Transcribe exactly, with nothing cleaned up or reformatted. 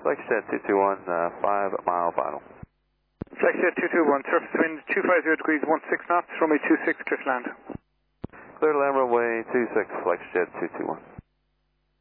FlexJet two two one, uh, five mile final. FlexJet two two one, surface wind two five zero degrees, one six knots, runway two six, drift land. Clear to land runway two six, FlexJet two two one.